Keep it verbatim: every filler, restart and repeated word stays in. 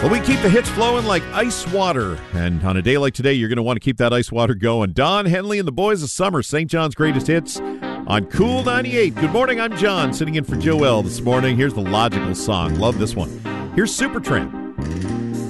Well, we keep the hits flowing like ice water. And on a day like today, you're going to want to keep that ice water going. Don Henley and the Boys of Summer, Saint John's Greatest Hits on Cool ninety-eight. Good morning, I'm John, sitting in for Joelle this morning. Here's the logical song. Love this one. Here's Supertramp.